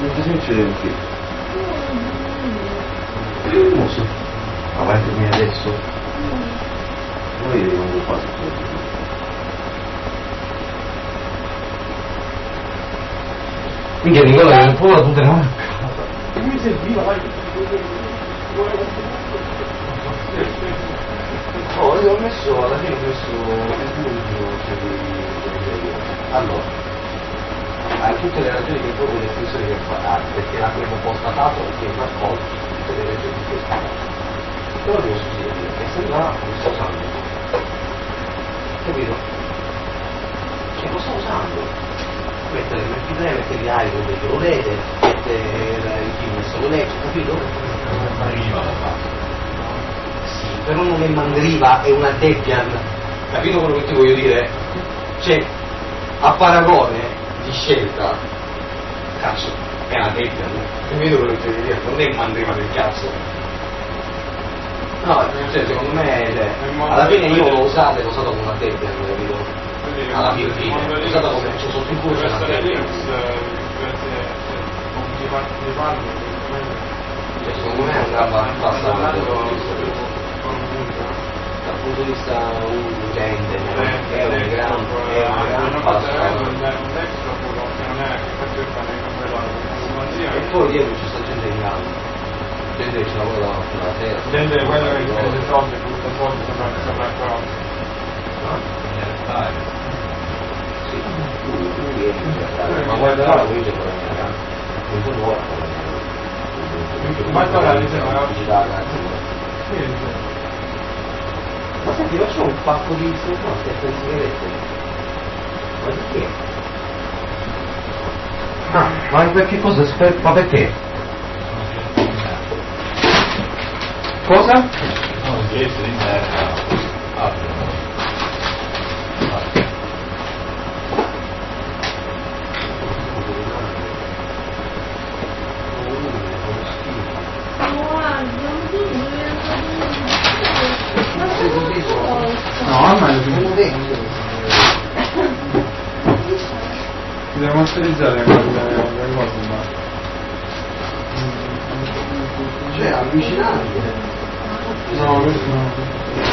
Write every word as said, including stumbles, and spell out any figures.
non si succede qui. Non so. Ma vai a terminare adesso? Noi rimango qua se tu. Minchia Nicola che un po' la tutte le mani. Mi serviva, vai. Oh, io ho messo, alla fine ho messo allora, ha tutte le ragioni che proprio l'espressione che fa, perché l'avremmo constatato che non accolto tutte le ragioni che fa. Però devo dire che sembra lo sta usando. Capito? Cioè lo sta usando. Mettere l'emme pi tre, mettere gli iPhone che lo vede, mettere il film se lo legge, capito? Arriva la fase. Sì, però non è mandriva, è una Debian. Capito quello che ti voglio dire? Cioè, a paragone di scelta, cazzo, è una Debian. Capito quello che ti voglio dire? Non è mandriva del cazzo. No, cioè, secondo me, cioè, alla fine io l'ho usata e l'ho usata come una Debian, capito? Alla fine, l'ho usata come c'è sotto il culo, c'è una Debian. Cioè, secondo me è un gran passaggio dal punto di vista utente, è un gran passaggio. E poi dietro ci sta gente in gamba, gente che ci lavora la sera, gente quella che spende soldi, butta soldi, sembra ancora sì, tu vieni, ma guarda là, qui c'è quella un po' nuova. Ma sta la dice, ma ma senti, ma c'è un pacco di no, sette sigarette. Ma perché? Ah, ma perché cosa aspetta? Ma perché? Cosa? No, invece in terra. no, ma è si deve masterizzare quelle cose, ma cioè avvicinarli. no, questo no.